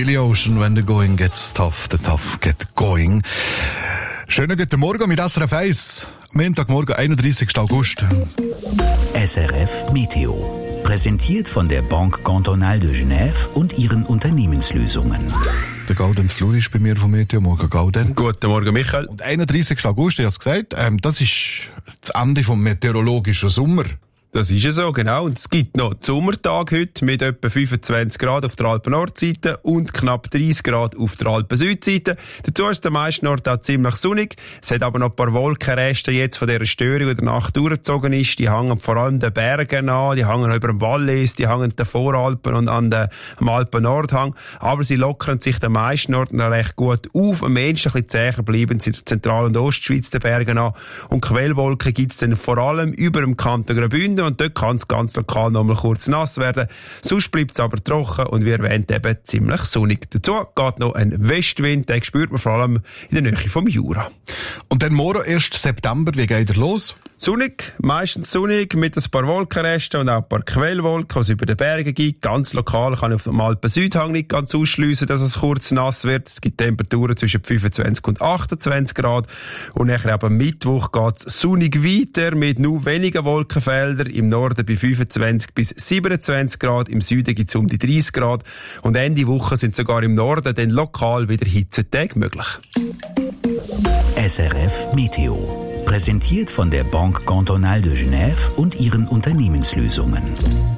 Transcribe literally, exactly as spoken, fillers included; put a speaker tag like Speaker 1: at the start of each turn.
Speaker 1: Billy Ocean, when the going gets tough, the tough get going. Schönen guten Morgen mit S R F eins. Montagmorgen, einunddreißigsten August.
Speaker 2: S R F Meteo. Präsentiert von der Banque Cantonale de Genève und ihren Unternehmenslösungen.
Speaker 1: Der Gaudenz Flur ist bei mir vom Meteo. Morgen Gaudenz.
Speaker 3: Guten Morgen, Michael.
Speaker 1: Und einunddreißigsten August, ich habe es gesagt, ähm, das ist das Ende vom meteorologischen Sommer.
Speaker 3: Das ist ja so, genau. Und es gibt noch den Sommertag heute mit etwa fünfundzwanzig Grad auf der Alpen-Nordseite und knapp dreißig Grad auf der Alpen-Südseite. Dazu ist der meisten Ort auch ziemlich sonnig. Es hat aber noch ein paar Wolkenreste jetzt von dieser Störung, die der Nacht durchgezogen ist. Die hängen vor allem den Bergen an, die hängen über dem Wallis, die hängen den Voralpen und an den, am Alpen-Nordhang. Aber sie lockern sich den meisten Orten noch recht gut auf. Am ehesten ein bisschen zäher bleiben sie in der Zentral- und Ostschweiz den Bergen an. Und Quellwolken gibt es dann vor allem über dem Kanton Graubünden. Und dort kann es ganz lokal noch mal kurz nass werden. Sonst bleibt es aber trocken und wie erwähnt eben ziemlich sonnig. Dazu geht noch ein Westwind, den spürt man vor allem in der Nähe vom Jura.
Speaker 1: Und dann morgen, ersten September, wie geht er los?
Speaker 3: Sonnig, meistens sonnig, mit ein paar Wolkenresten und auch ein paar Quellwolken, die es über den Bergen gibt. Ganz lokal kann ich auf dem Alpen-Südhang nicht ganz ausschliessen, dass es kurz nass wird. Es gibt Temperaturen zwischen fünfundzwanzig und achtundzwanzig Grad. Und nachher am Mittwoch geht es sonnig weiter mit nur wenigen Wolkenfeldern. Im Norden bei fünfundzwanzig bis siebenundzwanzig Grad, im Süden gibt es um die dreißig Grad. Und Ende Woche sind sogar im Norden dann lokal wieder Hitzetage möglich.
Speaker 2: S R F Meteo. Präsentiert von der Banque Cantonale de Genève und ihren Unternehmenslösungen.